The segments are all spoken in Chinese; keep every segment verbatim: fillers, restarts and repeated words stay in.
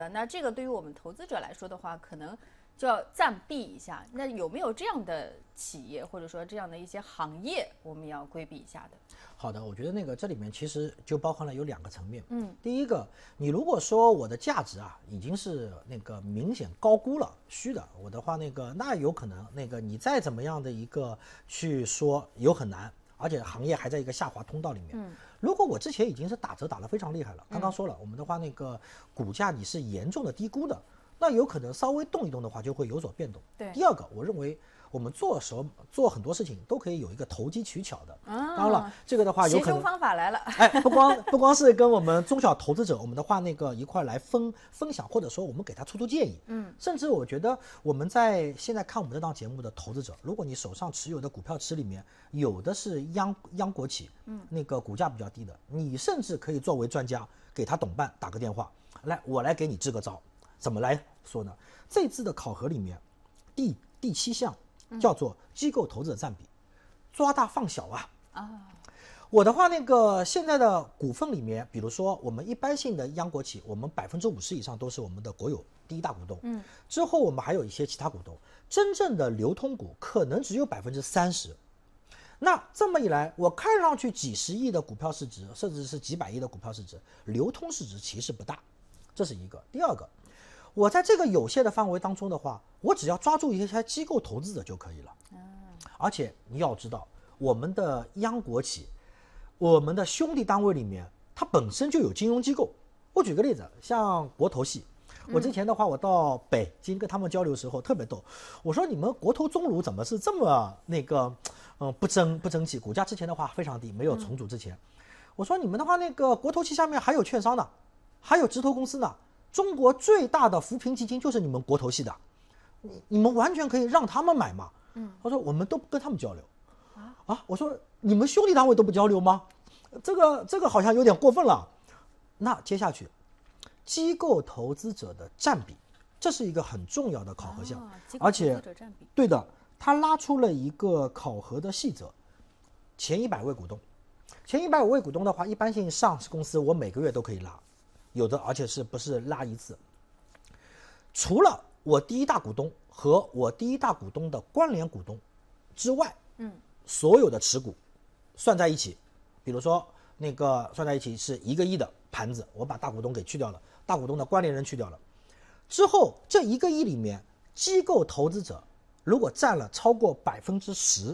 那这个对于我们投资者来说的话，可能就要暂避一下。那有没有这样的企业，或者说这样的一些行业，我们要规避一下的？ 好的，我觉得那个这里面其实就包含了有两个层面。 嗯， 第一个，你如果说我的价值啊已经是那个明显高估了虚的，我的话那个那有可能那个你再怎么样的一个去说有很难，而且行业还在一个下滑通道里面。嗯，如果我之前已经是打折打得非常厉害了，刚刚说了，我们的话那个股价你是严重的低估的，那有可能稍微动一动的话就会有所变动。 对， 第二个，我认为我们做时候做很多事情都可以有一个投机取巧的。 啊、 当然了，这个的话有可能协同方法来了。 哎，不光不光是跟我们中小投资者，我们的话那个一块来分分享，或者说我们给他出出建议。嗯，甚至我觉得我们在现在看我们这档节目的投资者，如果你手上持有的股票池里面有的是央央国企，嗯，那个股价比较低的，你甚至可以作为专家给他董办打个电话，来，我来给你支个招。怎么来说呢？这次的考核里面，第第七项叫做机构投资者占比，抓大放小啊。啊，我的话，那个现在的股份里面，比如说我们一般性的央国企，我们百分之五十以上都是我们的国有第一大股东。嗯，之后我们还有一些其他股东，真正的流通股可能只有百分之三十。那这么一来，我看上去几十亿的股票市值，甚至是几百亿的股票市值，流通市值其实不大，这是一个。第二个，我在这个有限的范围当中的话，我只要抓住一些机构投资者就可以了。嗯，而且你要知道，我们的央国企，我们的兄弟单位里面，它本身就有金融机构。我举个例子，像国投系，我之前的话，我到北京跟他们交流的时候特别逗，我说你们国投中卢怎么是这么那个，嗯，不争不争气，股价之前的话非常低，没有重组之前，我说你们的话那个国投系下面还有券商呢，还有直投公司呢。中国最大的扶贫基金就是你们国投系的，你你们完全可以让他们买嘛。嗯，他说我们都不跟他们交流。啊啊，我说你们兄弟单位都不交流吗？这个这个好像有点过分了。那接下去，机构投资者的占比，这是一个很重要的考核项， 哦、 而且对的，他拉出了一个考核的细则，前一百位股东，前一百位股东的话，一般性上市公司我每个月都可以拉。有的，而且是不是拉一次？除了我第一大股东和我第一大股东的关联股东之外，嗯，所有的持股算在一起，比如说那个算在一起是一个亿的盘子，我把大股东给去掉了，大股东的关联人去掉了，之后这一个亿里面，机构投资者如果占了超过百分之十，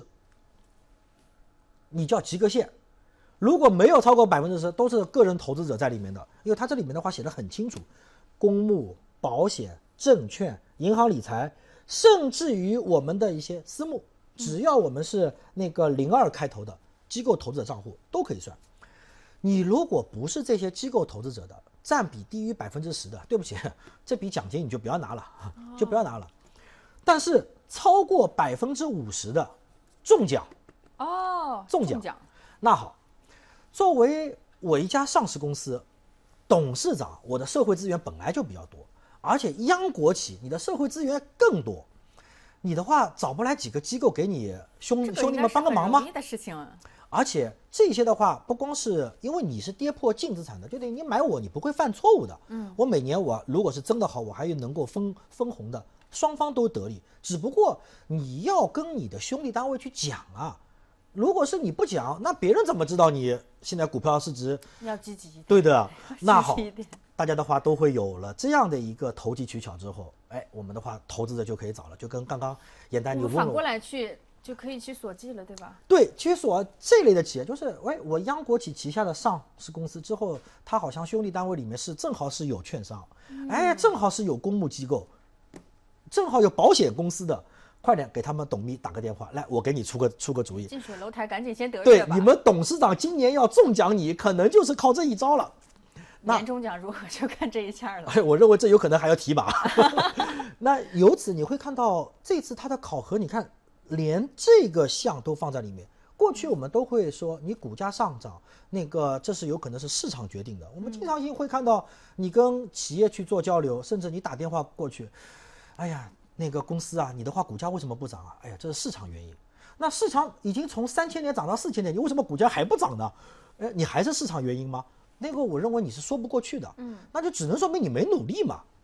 你叫及格线。如果没有超过百分之十，都是个人投资者在里面的，因为它这里面的话写得很清楚，公募、保险、证券、银行理财，甚至于我们的一些私募，只要我们是那个零二开头的机构投资者账户都可以算。你如果不是这些机构投资者的，占比低于百分之十的，对不起，这笔奖金你就不要拿了，就不要拿了。但是超过百分之五十的中奖， 哦， 中奖，中奖那好。作为我一家上市公司董事长，我的社会资源本来就比较多，而且央国企你的社会资源更多，你的话找不来几个机构给你兄兄弟们帮个忙吗？ 容易的事情啊。 而且这些的话，不光是因为你是跌破净资产的，就等于你买我，你不会犯错误的。嗯，我每年我如果是真的好，我还能够分分红的，双方都得利。只不过你要跟你的兄弟单位去讲啊。如果是你不讲，那别人怎么知道你现在股票市值要积极一点？ 对的，那好，大家的话都会有了这样的一个投机取巧之后，哎，我们的话投资者就可以找了，就跟刚刚严丹你问了， 反过来去就可以去锁记了，对吧？ 对，去锁这类的企业，就是喂，我央国企旗下的上市公司之后，它好像兄弟单位里面是正好是有券商，嗯、哎，正好是有公募机构，正好有保险公司的。快点给他们董秘打个电话，来，我给你出个出个主意。 近水楼台，赶紧先得对，你们董事长今年要中奖，你可能就是靠这一招了。 年终奖如何就看这一下了。 哎，我认为这有可能还要提拔。那由此你会看到，这次他的考核，你看连这个项都放在里面。过去我们都会说，你股价上涨，那个这是有可能是市场决定的。我们经常性会看到，你跟企业去做交流，甚至你打电话过去，哎呀。那个公司啊，你的话股价为什么不涨啊？哎呀，这是市场原因。那市场已经从三千点涨到四千点，你为什么股价还不涨呢？哎，你还是市场原因吗？那个我认为你是说不过去的，嗯，那就只能说明你没努力嘛。